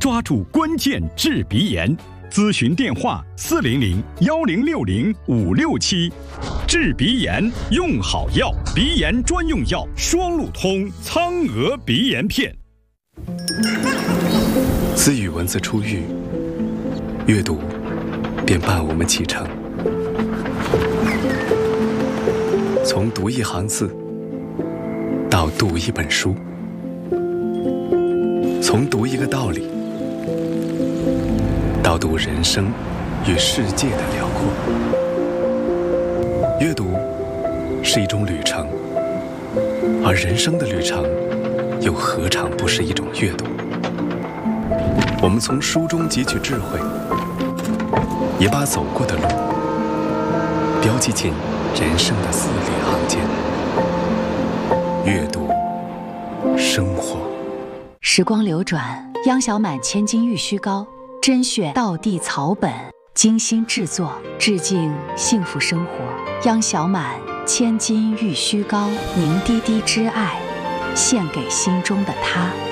抓住关键治鼻炎。咨询电话：400-1060-567。治鼻炎用好药，鼻炎专用药双鹿通苍鹅鼻炎片。 自与文字初遇，阅读便伴我们启程。从读一行字到读一本书，从读一个道理到读人生与世界的辽阔。阅读是一种旅程，而人生的旅程又何尝不是一种阅读？我们从书中汲取智慧，也把走过的路标记进人生的字里行间。阅读，生活。 时光流转，央小满千金玉虚膏，甄选道地草本，精心制作，致敬幸福生活。央小满千金玉虚膏，凝滴滴之爱，献给心中的他。